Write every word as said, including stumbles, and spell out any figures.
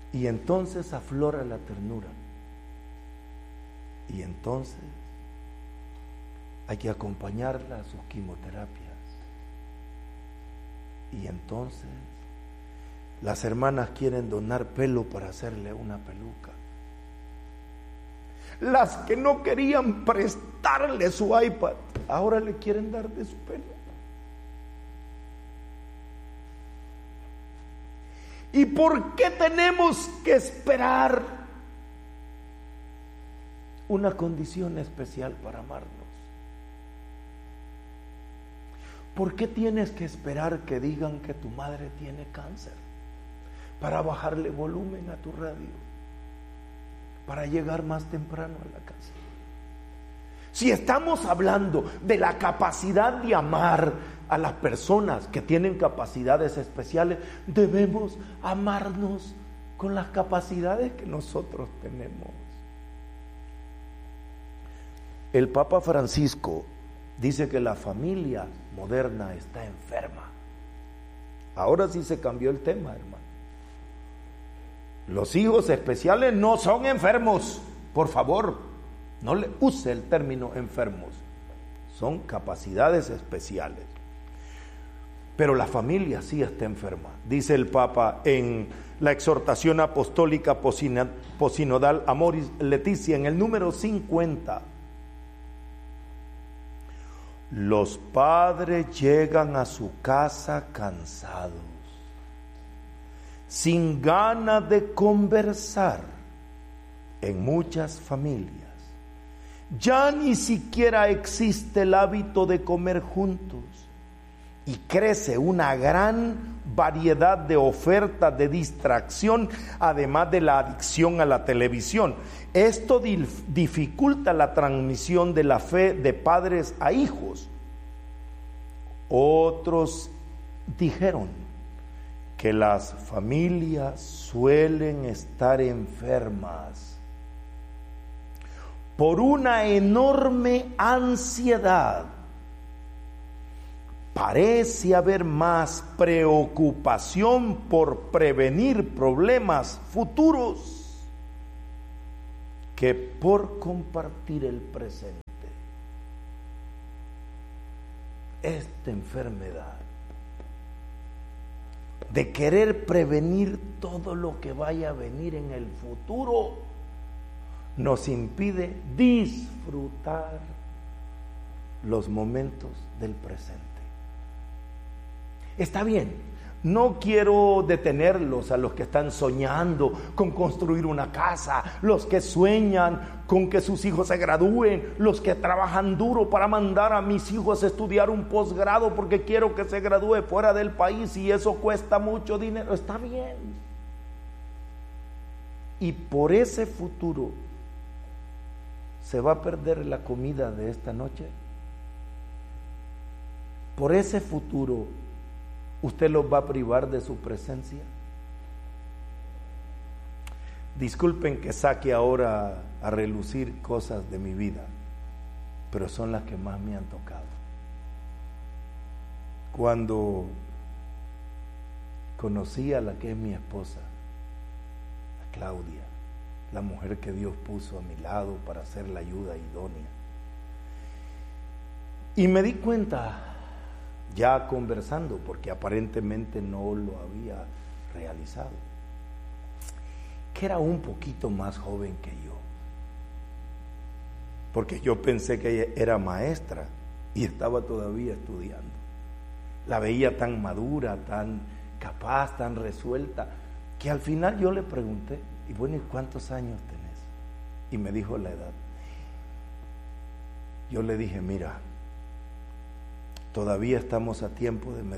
Y entonces aflora la ternura. Y entonces hay que acompañarla a sus quimioterapias. Y entonces las hermanas quieren donar pelo para hacerle una peluca. Las que no querían prestarle su iPad, ahora le quieren dar de su pelo. ¿Y por qué tenemos que esperar una condición especial para amarnos? ¿Por qué tienes que esperar que digan que tu madre tiene cáncer para bajarle volumen a tu radio, para llegar más temprano a la casa? Si estamos hablando de la capacidad de amar a las personas que tienen capacidades especiales, debemos amarnos con las capacidades que nosotros tenemos. El Papa Francisco dice que la familia moderna está enferma. Ahora sí se cambió el tema, hermano. Los hijos especiales no son enfermos. Por favor, no le use el término enfermos. Son capacidades especiales. Pero la familia sí está enferma. Dice el Papa en la exhortación apostólica posinodal Amoris Laetitia, en el número cincuenta. Los padres llegan a su casa cansados, sin ganas de conversar. En muchas familias ya ni siquiera existe el hábito de comer juntos y crece una gran variedad de ofertas de distracción, además de la adicción a la televisión. Esto dificulta la transmisión de la fe de padres a hijos. Otros dijeron que las familias suelen estar enfermas por una enorme ansiedad. Parece haber más preocupación por prevenir problemas futuros que por compartir el presente. Esta enfermedad de querer prevenir todo lo que vaya a venir en el futuro nos impide disfrutar los momentos del presente. Está bien, no quiero detenerlos a los que están soñando con construir una casa, los que sueñan con que sus hijos se gradúen, los que trabajan duro para mandar a mis hijos a estudiar un posgrado porque quiero que se gradúe fuera del país y eso cuesta mucho dinero. Está bien. Y por ese futuro se va a perder la comida de esta noche. Por ese futuro ¿usted los va a privar de su presencia? Disculpen que saque ahora a relucir cosas de mi vida, pero son las que más me han tocado. Cuando conocí a la que es mi esposa, a Claudia, la mujer que Dios puso a mi lado para hacer la ayuda idónea, y me di cuenta, ya conversando, porque aparentemente no lo había realizado, que era un poquito más joven que yo, porque yo pensé que ella era maestra y estaba todavía estudiando. La veía tan madura, tan capaz, tan resuelta, que al final yo le pregunté, y bueno, ¿y cuántos años tenés? Y me dijo la edad. Yo le dije, mira, todavía estamos a tiempo de